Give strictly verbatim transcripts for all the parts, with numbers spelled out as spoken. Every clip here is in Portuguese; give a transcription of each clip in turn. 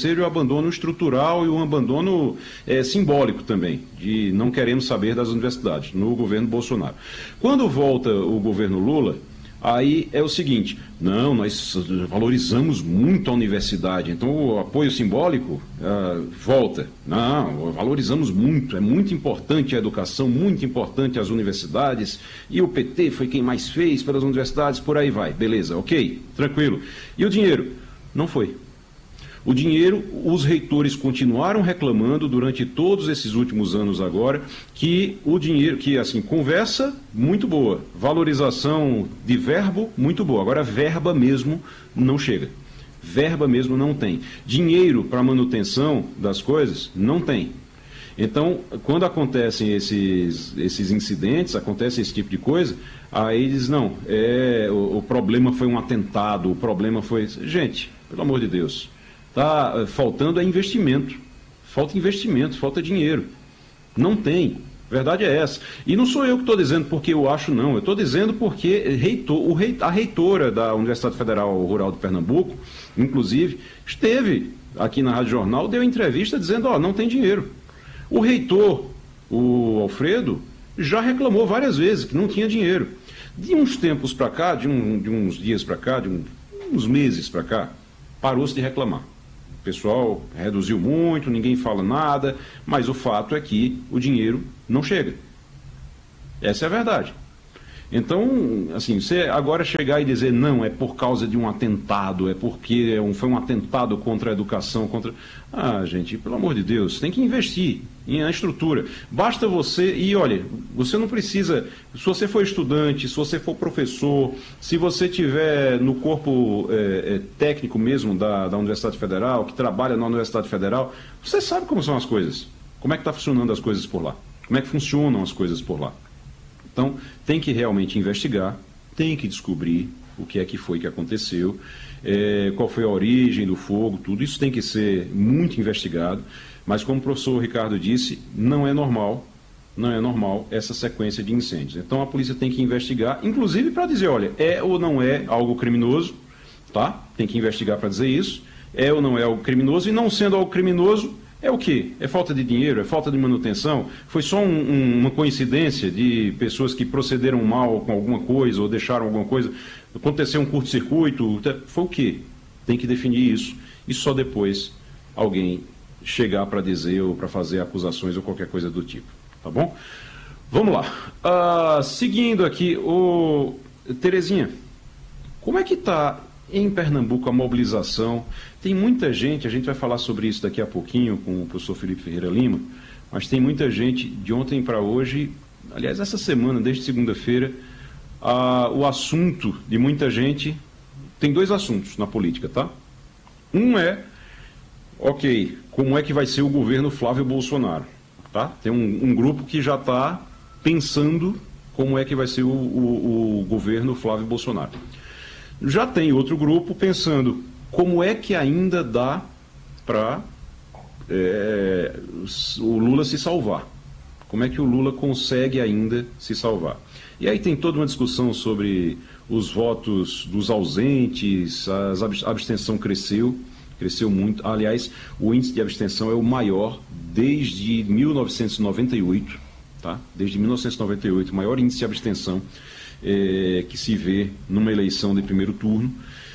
financeiro e o abandono estrutural e o abandono é, simbólico também, de não queremos saber das universidades, no governo Bolsonaro. Quando volta o governo Lula, aí é o seguinte, não, nós valorizamos muito a universidade, então o apoio simbólico uh, volta. Não, valorizamos muito, é muito importante a educação, muito importante as universidades, e o P T foi quem mais fez pelas universidades, por aí vai, beleza, ok, tranquilo. E o dinheiro? Não foi. O dinheiro, os reitores continuaram reclamando durante todos esses últimos anos agora que o dinheiro, que assim, conversa muito boa, valorização de verbo muito boa, agora verba mesmo não chega. Verba mesmo não tem. Dinheiro para manutenção das coisas não tem. Então, quando acontecem esses, esses incidentes, acontece esse tipo de coisa, aí eles, não, é, o, o problema foi um atentado, o problema foi... Gente, pelo amor de Deus... Está faltando é investimento, falta investimento, falta dinheiro. Não tem, a verdade é essa. E não sou eu que estou dizendo porque eu acho, não. Eu estou dizendo porque reitor, o rei, a reitora da Universidade Federal Rural de Pernambuco, inclusive, esteve aqui na Rádio Jornal, deu entrevista dizendo, ó, não tem dinheiro. O reitor, o Alfredo, já reclamou várias vezes que não tinha dinheiro. De uns tempos para cá, de, um, de uns dias para cá, de um, uns meses para cá, parou-se de reclamar. O pessoal reduziu muito, ninguém fala nada, mas o fato é que o dinheiro não chega. Essa é a verdade. Então, assim, você agora chegar e dizer, não, é por causa de um atentado, é porque é um, foi um atentado contra a educação, contra... Ah, gente, pelo amor de Deus, tem que investir em a estrutura. Basta você, e olha, você não precisa, se você for estudante, se você for professor, se você tiver no corpo é, é, técnico mesmo da, da Universidade Federal, que trabalha na Universidade Federal, você sabe como são as coisas, como é que está funcionando as coisas por lá, como é que funcionam as coisas por lá. Então, tem que realmente investigar, tem que descobrir o que é que foi que aconteceu, é, qual foi a origem do fogo, tudo isso tem que ser muito investigado, mas como o professor Ricardo disse, não é normal, não é normal essa sequência de incêndios. Então a polícia tem que investigar, inclusive para dizer, olha, é ou não é algo criminoso, tá? Tem que investigar para dizer isso, é ou não é algo criminoso, e não sendo algo criminoso, é o quê? É falta de dinheiro? É falta de manutenção? Foi só um, um, uma coincidência de pessoas que procederam mal com alguma coisa ou deixaram alguma coisa? Aconteceu um curto-circuito? Foi o quê? Tem que definir isso. E só depois alguém chegar para dizer ou para fazer acusações ou qualquer coisa do tipo. Tá bom? Vamos lá. Uh, seguindo aqui, o... Terezinha, como é que está em Pernambuco a mobilização? Tem muita gente, a gente vai falar sobre isso daqui a pouquinho com o professor Felipe Ferreira Lima, mas tem muita gente de ontem para hoje, aliás, essa semana, desde segunda-feira, ah, o assunto de muita gente, tem dois assuntos na política, tá? Um é, ok, como é que vai ser o governo Flávio Bolsonaro, tá? Tem um, um grupo que já está pensando como é que vai ser o, o, o governo Flávio Bolsonaro. Já tem outro grupo pensando como é que ainda dá para é, o Lula se salvar. Como é que o Lula consegue ainda se salvar. E aí tem toda uma discussão sobre os votos dos ausentes, a abstenção cresceu, cresceu muito. Aliás, o índice de abstenção é o maior desde mil novecentos e noventa e oito, tá? Desde mil novecentos e noventa e oito, o maior índice de abstenção É, que se vê numa eleição de primeiro turno.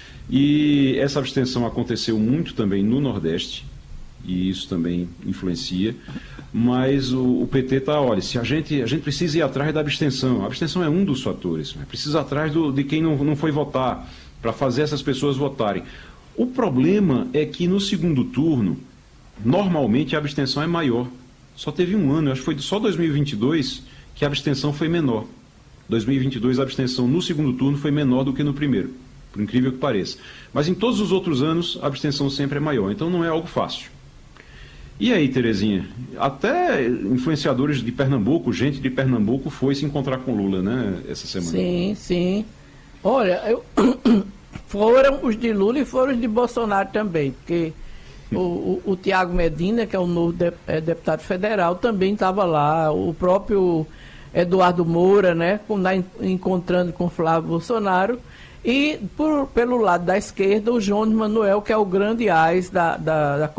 E essa abstenção aconteceu muito também no Nordeste, e isso também influencia, mas o, o P T está, olha, se a gente, a gente precisa ir atrás da abstenção, a abstenção é um dos fatores, né? Precisa ir atrás do, de quem não, não foi votar, para fazer essas pessoas votarem. O problema é que no segundo turno, normalmente a abstenção é maior. Só teve um ano, acho que foi só dois mil e vinte e dois que a abstenção foi menor. dois mil e vinte e dois a abstenção no segundo turno foi menor do que no primeiro, por incrível que pareça. Mas em todos os outros anos a abstenção sempre é maior, então não é algo fácil. E aí, Terezinha, até influenciadores de Pernambuco, gente de Pernambuco foi se encontrar com Lula, né, essa semana. Sim, sim. Olha, eu... foram os de Lula e foram os de Bolsonaro também, porque o, o, o Tiago Medina, que é o novo de, é, deputado federal, também estava lá, o próprio Eduardo Moura, né, encontrando com Flávio Bolsonaro, e por, pelo lado da esquerda o Jones Manuel, que é o grande ás da, da, da